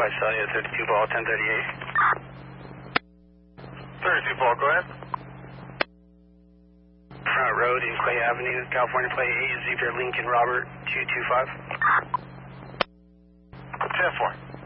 West Celia, 32 ball, 1038. 32 ball, go ahead. Front Road in Clay Avenue, California, play 8 Zebra Lincoln Robert 225. 10-4.